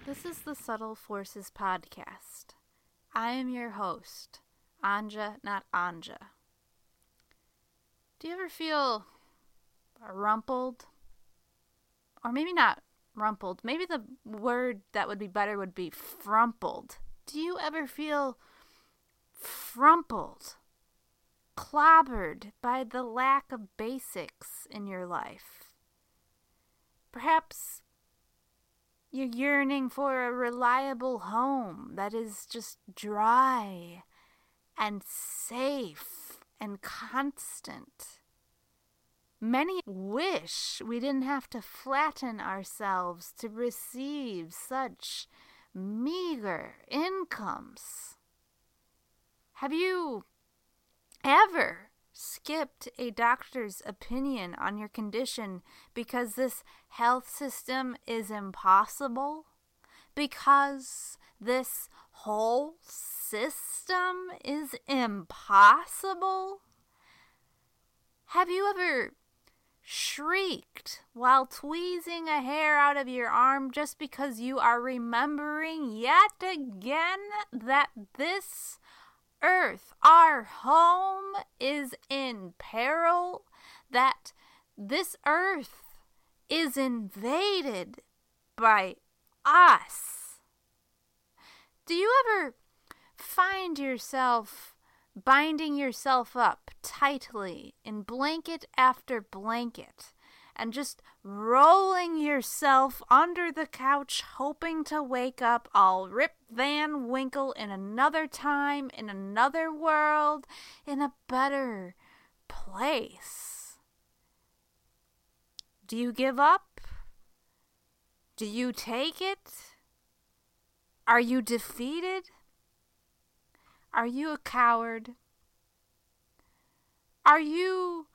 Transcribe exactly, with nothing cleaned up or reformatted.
This is the Subtle Forces Podcast. I am your host, Anja, not Anja. Do you ever feel rumpled? Or maybe not rumpled. Maybe the word that would be better would be frumpled. Do you ever feel frumpled? Clobbered by the lack of basics in your life? Perhaps you're yearning for a reliable home that is just dry and safe and constant. Many wish we didn't have to flatten ourselves to receive such meager incomes. Have you ever skipped a doctor's opinion on your condition because this health system is impossible? Because this whole system is impossible? Have you ever shrieked while tweezing a hair out of your arm just because you are remembering yet again that this earth, our home, is in peril, that this earth is invaded by us? Do you ever find yourself binding yourself up tightly in blanket after blanket and just rolling yourself under the couch hoping to wake up all Rip Van Winkle in another time, in another world, in a better place? Do you give up? Do you take it? Are you defeated? Are you a coward? Are you